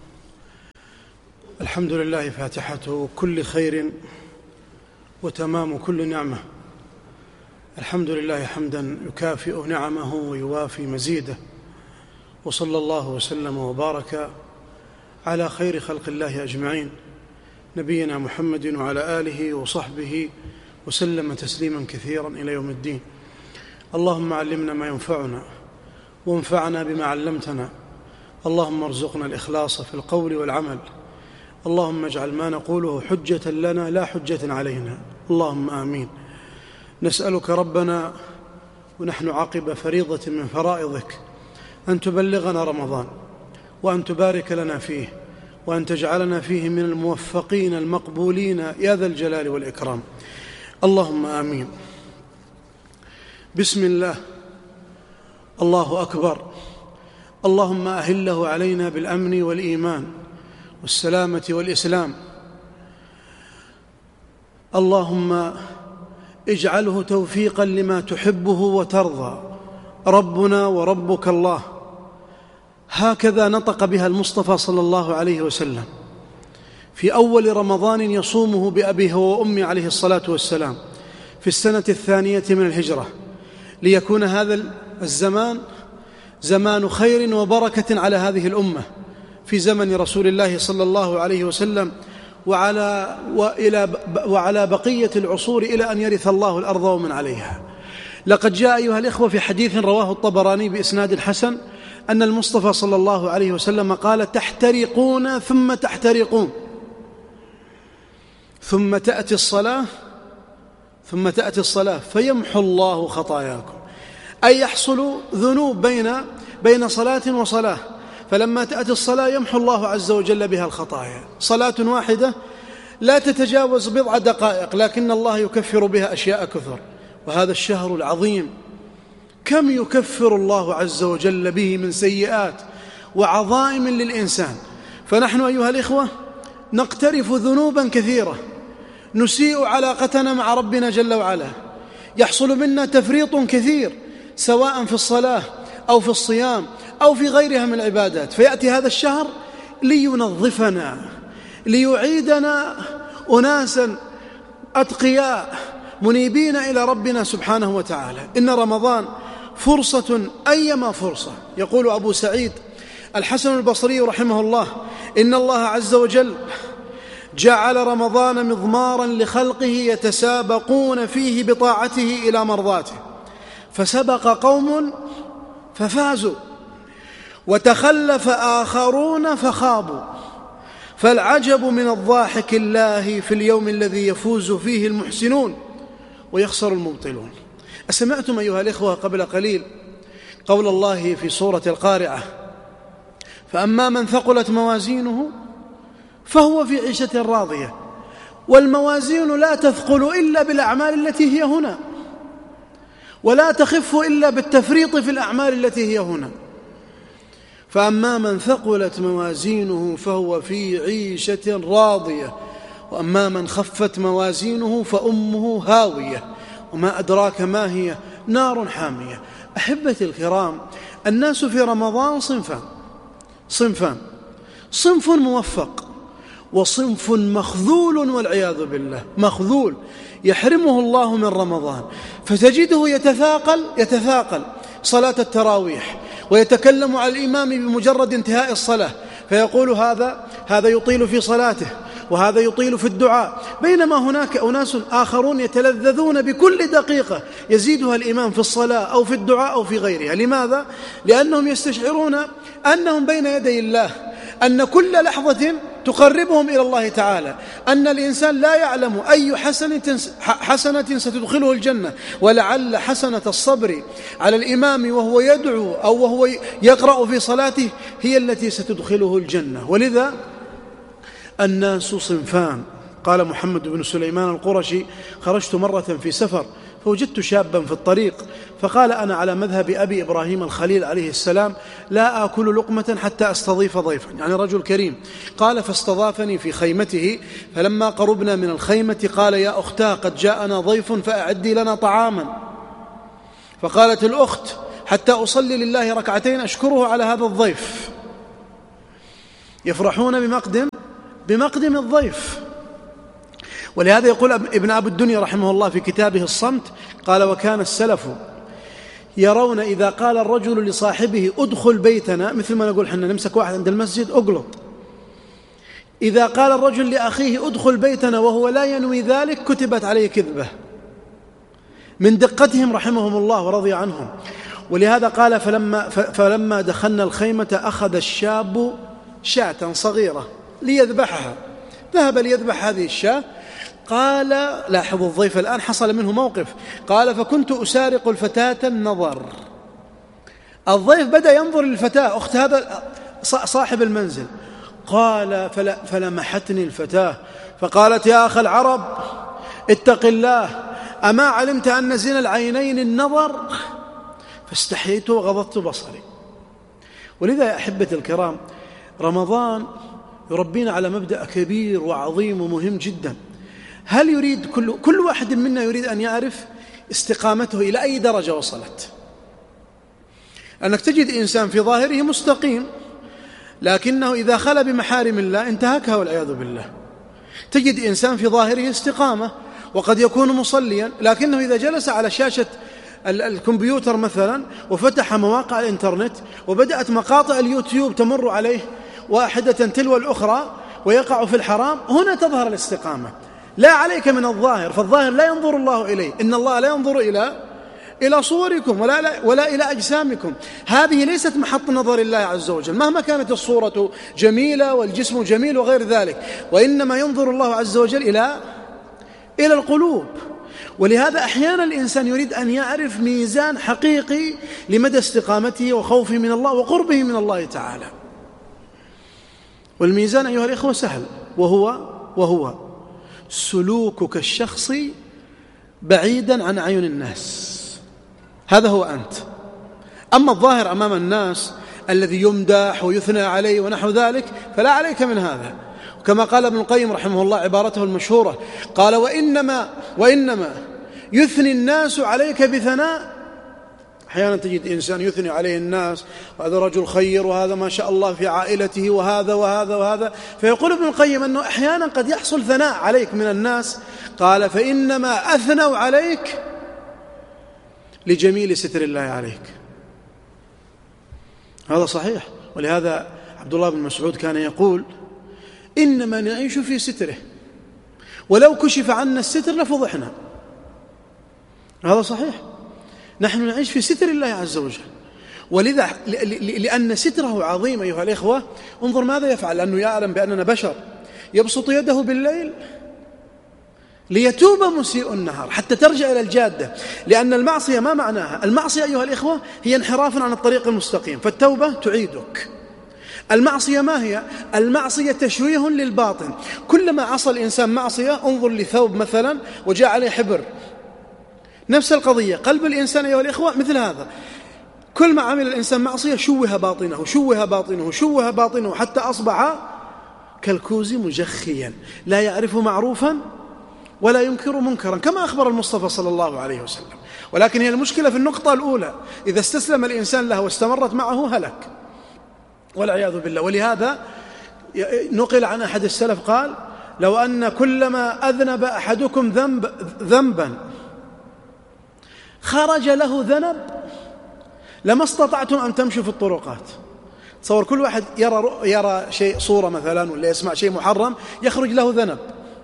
الحمد لله فاتحة كل خير وتمام كل نعمة. الحمد لله حمدا يكافئ نعمه ويوافي مزيده، وصلى الله وسلم وبارك على خير خلق الله أجمعين، نبينا محمد وعلى آله وصحبه وسلم تسليما كثيرا إلى يوم الدين. اللهم علمنا ما ينفعنا وانفعنا بما علمتنا. اللهم ارزقنا الإخلاص في القول والعمل. اللهم اجعل ما نقوله حجة لنا لا حجة علينا. اللهم آمين. نسألك ربنا ونحن عقب فريضة من فرائضك أن تبلغنا رمضان، وأن تبارك لنا فيه، وأن تجعلنا فيه من الموفقين المقبولين يا ذا الجلال والإكرام. اللهم آمين. بسم الله، الله أكبر. اللهم أهله علينا بالأمن والإيمان والسلامة والإسلام. اللهم اجعله توفيقا لما تحبه وترضى. ربنا وربك الله. هكذا نطق بها المصطفى صلى الله عليه وسلم في أول رمضان يصومه بأبيه وأمي عليه الصلاة والسلام في السنة الثانية من الهجرة، ليكون هذا الزمان زمان خير وبركة على هذه الأمة في زمن رسول الله صلى الله عليه وسلم، وعلى, وإلى وعلى بقية العصور إلى أن يرث الله الأرض ومن عليها. لقد جاء أيها الإخوة في حديث رواه الطبراني بإسناد حسن أن المصطفى صلى الله عليه وسلم قال: تحترقون ثم تحترقون، ثم تأتي الصلاة ثم تأتي الصلاة فيمحو الله خطاياكم، أي يحصل ذنوب بين بين صلاة وصلاة، فلما تأتي الصلاة يمحو الله عز وجل بها الخطايا. صلاة واحدة لا تتجاوز بضع دقائق، لكن الله يكفر بها أشياء كثر. وهذا الشهر العظيم كم يكفر الله عز وجل به من سيئات وعظائم للإنسان. فنحن أيها الإخوة نقترف ذنوبا كثيرة، نسيء علاقتنا مع ربنا جل وعلا، يحصل منا تفريط كثير سواء في الصلاة أو في الصيام أو في غيرها من العبادات. فيأتي هذا الشهر لينظفنا، ليعيدنا أناسا أتقياء منيبين إلى ربنا سبحانه وتعالى. إن رمضان فرصة أيما فرصة. يقول أبو سعيد الحسن البصري رحمه الله: إن الله عز وجل جعل رمضان مضمارا لخلقه يتسابقون فيه بطاعته إلى مرضاته، فسبق قوم ففازوا، وتخلف آخرون فخابوا، فالعجب من الضاحك الله في اليوم الذي يفوز فيه المحسنون ويخسر المبطلون. أسمعتم أيها الإخوة قبل قليل قول الله في سورة القارعة: فأما من ثقلت موازينه فهو في عيشة راضية. والموازين لا تثقل إلا بالأعمال التي هي هنا، ولا تخف إلا بالتفريط في الأعمال التي هي هنا. فأما من ثقلت موازينه فهو في عيشة راضية، وأما من خفت موازينه فأمه هاوية، وما أدراك ما هي، نار حامية. أحبتي الكرام، الناس في رمضان صنفان صنفان صنف موفق وصنف مخذول، والعياذ بالله. مخذول يحرمه الله من رمضان، فتجده يتثاقل يتثاقل صلاة التراويح، ويتكلم على الإمام بمجرد انتهاء الصلاة، فيقول هذا هذا يطيل في صلاته، وهذا يطيل في الدعاء، بينما هناك أناس آخرون يتلذذون بكل دقيقة يزيدها الإمام في الصلاة أو في الدعاء أو في غيرها. لماذا؟ لأنهم يستشعرون أنهم بين يدي الله، أن كل لحظة تقربهم إلى الله تعالى، أن الإنسان لا يعلم أي حسنة, حسنة ستدخله الجنة، ولعل حسنة الصبر على الإمام وهو يدعو أو وهو يقرأ في صلاته هي التي ستدخله الجنة. ولذا الناس صنفان. قال محمد بن سليمان القرشي: خرجت مرة في سفر فوجدت شابا في الطريق فقال: أنا على مذهب أبي إبراهيم الخليل عليه السلام لا آكل لقمة حتى أستضيف ضيفا، يعني رجل كريم. قال: فاستضافني في خيمته، فلما قربنا من الخيمة قال: يا أختاه قد جاءنا ضيف فأعدي لنا طعاما. فقالت الأخت: حتى أصلي لله ركعتين أشكره على هذا الضيف. يفرحون بمقدم بمقدم الضيف. ولهذا يقول ابن أبي الدنيا رحمه الله في كتابه الصمت، قال: وكان السلف يرون إذا قال الرجل لصاحبه ادخل بيتنا، مثل ما نقول حنا نمسك واحد عند المسجد اقلط، إذا قال الرجل لأخيه ادخل بيتنا وهو لا ينوي ذلك كتبت عليه كذبة، من دقتهم رحمهم الله ورضي عنهم. ولهذا قال: فلما, فلما دخلنا الخيمة أخذ الشاب شاة صغيرة ليذبحها، ذهب ليذبح هذه الشاة. قال: لاحظوا الضيف الآن حصل منه موقف، قال: فكنت أسارق الفتاة النظر. الضيف بدأ ينظر للفتاة أخت هذا صاحب المنزل. قال: فلمحتني الفتاة فقالت: يا أخ العرب اتق الله، أما علمت أن زنا العينين النظر؟ فاستحييت وغضضت بصري. ولذا يا أحبة الكرام، رمضان يربينا على مبدأ كبير وعظيم ومهم جدا. هل يريد كل, كل واحد منا يريد أن يعرف استقامته إلى أي درجة وصلت؟ أنك تجد إنسان في ظاهره مستقيم، لكنه إذا خلى بمحارم الله انتهكها والعياذ بالله. تجد إنسان في ظاهره استقامة وقد يكون مصليا، لكنه إذا جلس على شاشة الكمبيوتر مثلا وفتح مواقع الإنترنت وبدأت مقاطع اليوتيوب تمر عليه واحدة تلو الأخرى ويقع في الحرام، هنا تظهر الاستقامة. لا عليك من الظاهر، فالظاهر لا ينظر الله إليه، إن الله لا ينظر إلى إلى صوركم ولا, ولا إلى أجسامكم. هذه ليست محط نظر الله عز وجل مهما كانت الصورة جميلة والجسم جميل وغير ذلك، وإنما ينظر الله عز وجل إلى إلى القلوب. ولهذا أحيانا الإنسان يريد أن يعرف ميزان حقيقي لمدى استقامته وخوفه من الله وقربه من الله تعالى. والميزان أيها الإخوة سهل، وهو وهو سلوكك الشخصي بعيدا عن عيون الناس، هذا هو أنت. أما الظاهر أمام الناس الذي يمدح ويثنى عليه ونحو ذلك فلا عليك من هذا. وكما قال ابن القيم رحمه الله عبارته المشهورة، قال: وإنما, وإنما يثني الناس عليك بثناء. أحيانا تجد إنسان يثني عليه الناس، وهذا رجل خير، وهذا ما شاء الله في عائلته، وهذا وهذا وهذا. فيقول ابن القيم أنه أحيانا قد يحصل ثناء عليك من الناس، قال: فإنما أثنوا عليك لجميل ستر الله عليك. هذا صحيح. ولهذا عبد الله بن مسعود كان يقول: إنما نعيش في ستره، ولو كشف عنا الستر لفضحنا. هذا صحيح، نحن نعيش في ستر الله عز وجل. ولذا لأن ستره عظيم أيها الإخوة، انظر ماذا يفعل، لأنه يعلم بأننا بشر، يبسط يده بالليل ليتوب مسيء النهار حتى ترجع إلى الجادة. لأن المعصية ما معناها؟ المعصية أيها الإخوة هي انحراف عن الطريق المستقيم، فالتوبة تعيدك. المعصية ما هي؟ المعصية تشويه للباطن. كلما عصى الإنسان معصية، انظر لثوب مثلا وجاء عليه حبر، نفس القضية. قلب الإنسان أيها الإخوة مثل هذا، كل ما عمل الإنسان معصية شوه باطنه شوه باطنه شوه باطنه حتى أصبح كالكوز مجخيا لا يعرف معروفا ولا ينكر منكرا، كما أخبر المصطفى صلى الله عليه وسلم. ولكن هي المشكلة في النقطة الأولى، إذا استسلم الإنسان له واستمرت معه هلك والعياذ بالله. ولهذا نقل عن أحد السلف قال: لو أن كلما أذنب أحدكم ذنب ذنبا خرج له ذنب لما استطعتم أن تمشوا في الطرقات. تصور كل واحد يرى, يرى شيء، صورة مثلا، ولا يسمع شيء محرم يخرج له ذنب.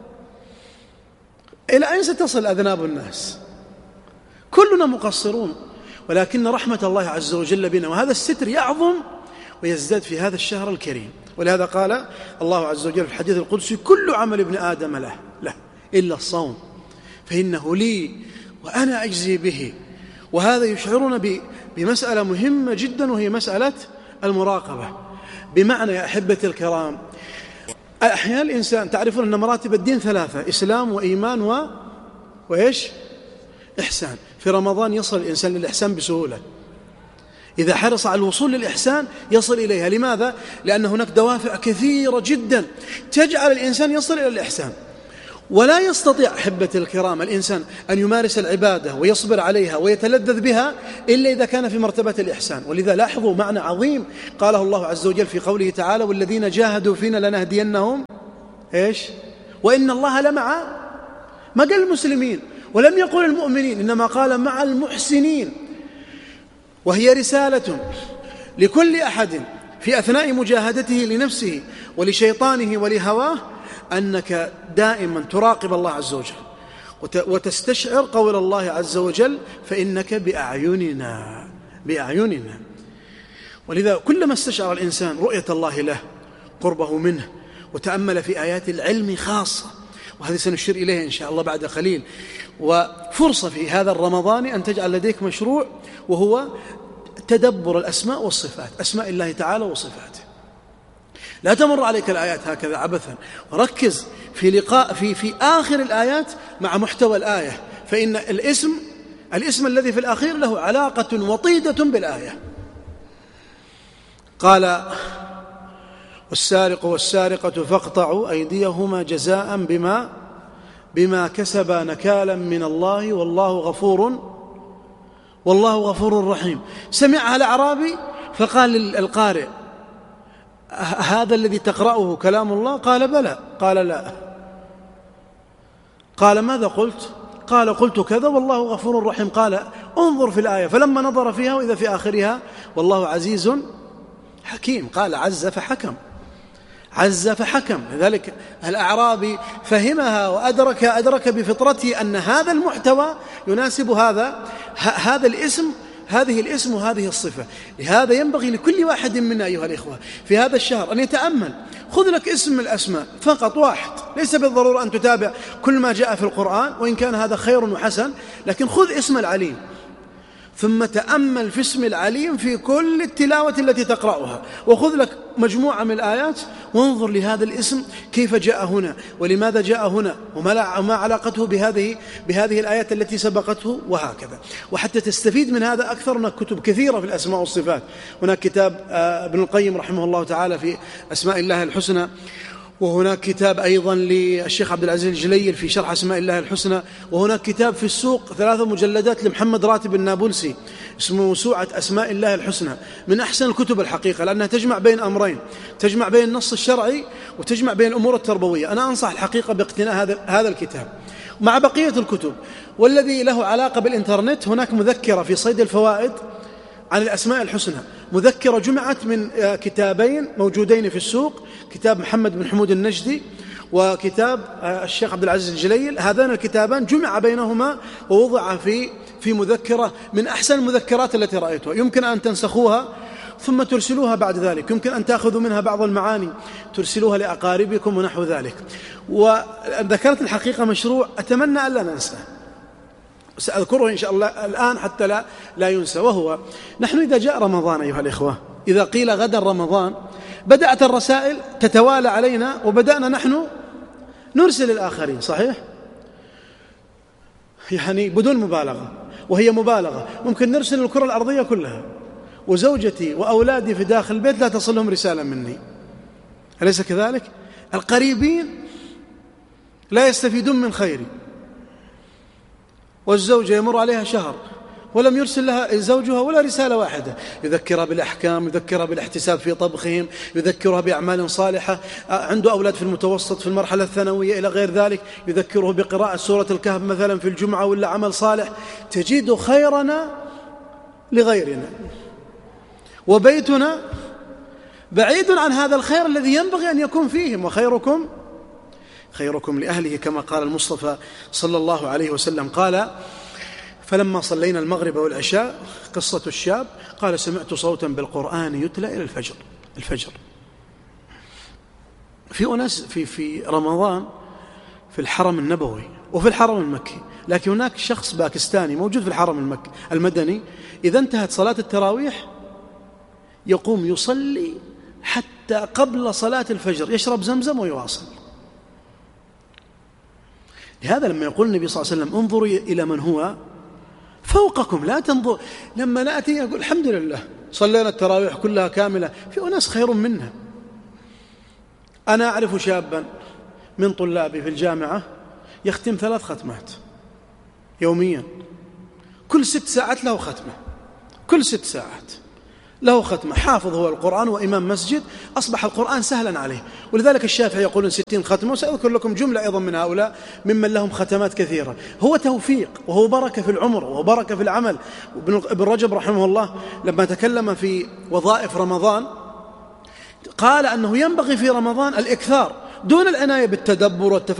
إلى أين ستصل أذناب الناس؟ كلنا مقصرون، ولكن رحمة الله عز وجل بنا وهذا الستر يعظم ويزداد في هذا الشهر الكريم. ولهذا قال الله عز وجل في الحديث القدسي: كل عمل ابن آدم له له إلا الصوم فإنه لي وأنا أجزي به. وهذا يشعرنا بمسألة مهمة جدا، وهي مسألة المراقبة. بمعنى يا أحبة الكرام، أحيانا الإنسان، تعرفون أن مراتب الدين ثلاثة: إسلام وإيمان و... وإيش؟ إحسان. في رمضان يصل الإنسان للإحسان بسهولة، إذا حرص على الوصول للإحسان يصل إليها. لماذا؟ لأن هناك دوافع كثيرة جدا تجعل الإنسان يصل إلى الإحسان. ولا يستطيع أحبة الكرام الإنسان أن يمارس العبادة ويصبر عليها ويتلذذ بها إلا إذا كان في مرتبة الإحسان. ولذا لاحظوا معنى عظيم قاله الله عز وجل في قوله تعالى: والذين جاهدوا فينا لنهدينهم إيش؟ وإن الله لمع، ما قال المسلمين ولم يقل المؤمنين، إنما قال مع المحسنين. وهي رسالة لكل أحد في أثناء مجاهدته لنفسه ولشيطانه ولهواه أنك دائما تراقب الله عز وجل وتستشعر قول الله عز وجل: فإنك بأعيننا بأعيننا. ولذا كلما استشعر الإنسان رؤية الله له، قربه منه، وتأمل في آيات العلم خاصة، وهذه سنشير إليها إن شاء الله بعد قليل، وفرصة في هذا الرمضان أن تجعل لديك مشروع وهو تدبر الأسماء والصفات، أسماء الله تعالى وصفاته. لا تمر عليك الآيات هكذا عبثا، وركز في لقاء في في آخر الآيات مع محتوى الآية، فإن الاسم الاسم الذي في الأخير له علاقة وطيدة بالآية. قال: والسارق والسارقة فاقطعوا أيديهما جزاء بما بما كسبا نكالا من الله والله غفور والله غفور رحيم. سمعها الأعرابي فقال للقارئ: هذا الذي تقرأه كلام الله؟ قال: بلى. قال: لا. قال: ماذا قلت؟ قال: قلت كذا والله غفور رحيم. قال: انظر في الآية. فلما نظر فيها وإذا في آخرها والله عزيز حكيم. قال: عز فحكم، عز فحكم. لذلك الأعرابي فهمها وأدرك أدرك بفطرته أن هذا المحتوى يناسب هذا هذا الاسم، هذه الاسم وهذه الصفة. لهذا ينبغي لكل واحد منا أيها الإخوة في هذا الشهر أن يتأمل. خذ لك اسم من الأسماء فقط واحد، ليس بالضرورة أن تتابع كل ما جاء في القرآن، وإن كان هذا خير وحسن، لكن خذ اسم العليم ثم تأمل في اسم العليم في كل التلاوة التي تقرأها، وخذ لك مجموعة من الآيات وانظر لهذا الاسم كيف جاء هنا ولماذا جاء هنا وما علاقته بهذه بهذه الآيات التي سبقته، وهكذا. وحتى تستفيد من هذا أكثر، هناك كتب كثيرة في الأسماء والصفات. هناك كتاب ابن القيم رحمه الله تعالى في أسماء الله الحسنى، وهناك كتاب أيضا للشيخ عبد العزيز الجليل في شرح أسماء الله الحسنى، وهناك كتاب في السوق ثلاثة مجلدات لمحمد راتب النابلسي اسمه موسوعة أسماء الله الحسنى، من أحسن الكتب الحقيقة، لأنها تجمع بين أمرين، تجمع بين النص الشرعي وتجمع بين الأمور التربوية. أنا أنصح الحقيقة باقتناء هذا هذا الكتاب مع بقية الكتب. والذي له علاقة بالإنترنت، هناك مذكرة في صيد الفوائد عن الأسماء الحسنى، مذكرة جمعت من كتابين موجودين في السوق، كتاب محمد بن حمود النجدي وكتاب الشيخ عبد العزيز الجليل. هذان الكتابان جمع بينهما ووضع في في مذكرة من أحسن المذكرات التي رأيتها. يمكن أن تنسخوها ثم ترسلوها بعد ذلك، يمكن أن تأخذوا منها بعض المعاني ترسلوها لأقاربكم ونحو ذلك. وذكرت الحقيقة مشروع أتمنى ألا ننساه، سأذكره إن شاء الله الآن حتى لا, لا ينسى، وهو نحن إذا جاء رمضان أيها الإخوة، إذا قيل غدا رمضان، بدأت الرسائل تتوالى علينا وبدأنا نحن نرسل الآخرين، صحيح؟ يعني بدون مبالغة، وهي مبالغة، ممكن نرسل الكرة الأرضية كلها، وزوجتي وأولادي في داخل البيت لا تصلهم رسالة مني، أليس كذلك؟ القريبين لا يستفيدون من خيري، والزوجة يمر عليها شهر ولم يرسل لها زوجها ولا رسالة واحدة، يذكرها بالأحكام، يذكرها بالاحتساب في طبخهم، يذكرها بأعمال صالحة، عنده أولاد في المتوسط في المرحلة الثانوية إلى غير ذلك، يذكره بقراءة سورة الكهف مثلا في الجمعة ولا عمل صالح. تجد خيرنا لغيرنا، وبيتنا بعيد عن هذا الخير الذي ينبغي أن يكون فيهم. وخيركم خيركم لأهله، كما قال المصطفى صلى الله عليه وسلم. قال: فلما صلينا المغرب والعشاء، قصة الشاب، قال: سمعت صوتا بالقرآن يتلى إلى الفجر. الفجر في أناس في في رمضان في الحرم النبوي وفي الحرم المكي، لكن هناك شخص باكستاني موجود في الحرم المكي المدني، إذا انتهت صلاة التراويح يقوم يصلي حتى قبل صلاة الفجر، يشرب زمزم ويواصل. لهذا لما يقول النبي صلى الله عليه وسلم: انظروا إلى من هو فوقكم لا تنظر، لما نأتي يقول الحمد لله صلينا التراويح كلها كاملة، في أناس خير منها. أنا أعرف شابا من طلابي في الجامعة يختم ثلاث ختمات يوميا، كل ست ساعات له ختمة، كل ست ساعات له ختمة. حافظ هو القرآن وإمام مسجد، أصبح القرآن سهلا عليه. ولذلك الشافعي يقولون ستين ختمة، وسأذكر لكم جملة أيضا من هؤلاء ممن لهم ختمات كثيرة. هو توفيق وهو بركة في العمر وهو بركة في العمل. ابن رجب رحمه الله لما تكلم في وظائف رمضان قال أنه ينبغي في رمضان الإكثار دون العناية بالتدبر والتفكر